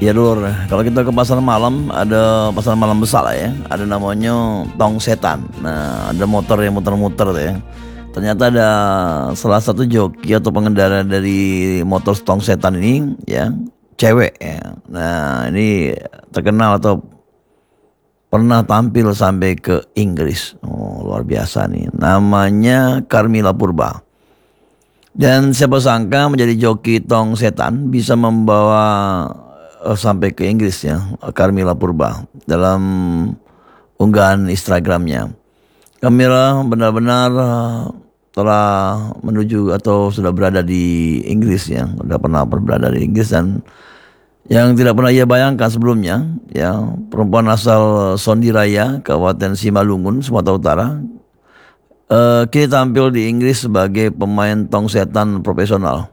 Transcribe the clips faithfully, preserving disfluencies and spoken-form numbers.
Ya Lur, kalau kita ke pasar malam, ada pasar malam besar lah ya. Ada namanya Tong Setan. Nah, ada motor yang muter-muter tuh ya. Ternyata ada salah satu joki atau pengendara dari motor Tong Setan ini ya, cewek ya. Nah, ini terkenal atau pernah tampil sampai ke Inggris. Oh, luar biasa nih. Namanya Carmilla Purba. Dan siapa sangka menjadi joki Tong Setan bisa membawa eh, sampai ke Inggris ya, Carmilla Purba dalam unggahan Instagramnya. Carmilla benar-benar eh, telah menuju atau sudah berada di Inggris ya, sudah pernah berada di Inggris, dan yang tidak pernah ia bayangkan sebelumnya ya, perempuan asal Sondiraya, Kabupaten Simalungun, Sumatera Utara, Uh, kini tampil di Inggris sebagai pemain tong setan profesional.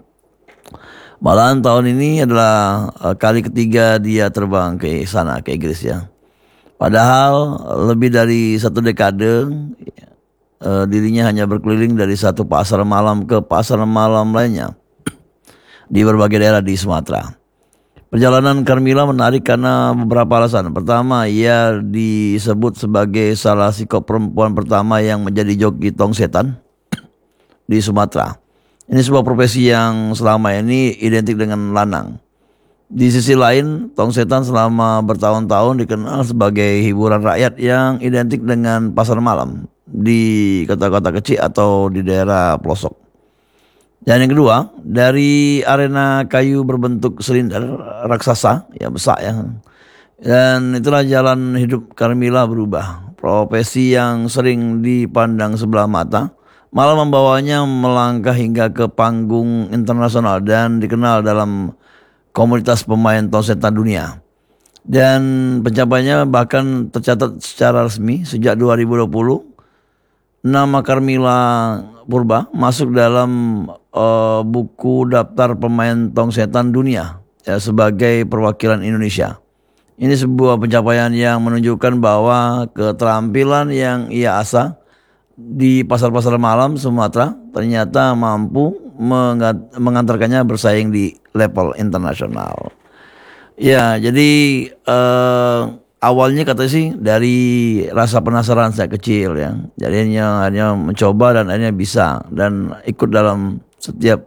Malahan tahun ini adalah uh, kali ketiga dia terbang ke sana, ke Inggris ya. Padahal lebih dari satu dekade uh, dirinya hanya berkeliling dari satu pasar malam ke pasar malam lainnya di berbagai daerah di Sumatera. Perjalanan Carmilla menarik karena beberapa alasan. Pertama, ia disebut sebagai salah satu perempuan pertama yang menjadi joki tong setan di Sumatera. Ini sebuah profesi yang selama ini identik dengan lanang. Di sisi lain, tong setan selama bertahun-tahun dikenal sebagai hiburan rakyat yang identik dengan pasar malam di kota-kota kecil atau di daerah pelosok. Dan yang kedua, dari arena kayu berbentuk silinder raksasa, ya besar ya. Dan itulah jalan hidup Carmilla berubah. Profesi yang sering dipandang sebelah mata malah membawanya melangkah hingga ke panggung internasional dan dikenal dalam komunitas pemain tong setan dunia. Dan pencapaiannya bahkan tercatat secara resmi sejak dua ribu dua puluh. Nama Carmilla Purba masuk dalam uh, buku daftar pemain tong setan dunia ya, sebagai perwakilan Indonesia. Ini sebuah pencapaian yang menunjukkan bahwa keterampilan yang ia asah di pasar-pasar malam Sumatera ternyata mampu mengantarkannya bersaing di level internasional. Ya, jadi uh, awalnya kata sih dari rasa penasaran saya kecil ya. Jadi hanya, hanya mencoba dan akhirnya bisa dan ikut dalam setiap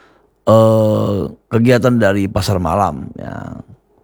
uh, kegiatan dari pasar malam ya.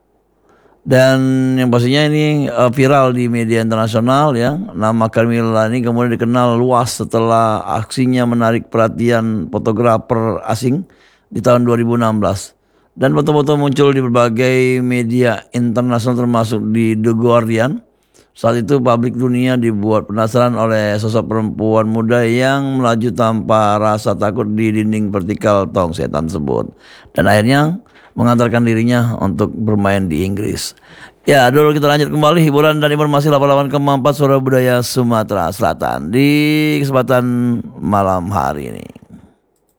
Dan yang pastinya ini uh, viral di media internasional ya. Nama Carmilla ini kemudian dikenal luas setelah aksinya menarik perhatian fotografer asing di tahun dua ribu enam belas. Dan foto-foto muncul di berbagai media internasional termasuk di The Guardian. Saat itu publik dunia dibuat penasaran oleh sosok perempuan muda yang melaju tanpa rasa takut di dinding vertikal tong setan tersebut. Dan akhirnya mengantarkan dirinya untuk bermain di Inggris. Ya, dulu kita lanjut kembali hiburan dan informasi delapan puluh delapan koma empat Suara Budaya Sumatera Selatan di kesempatan malam hari ini.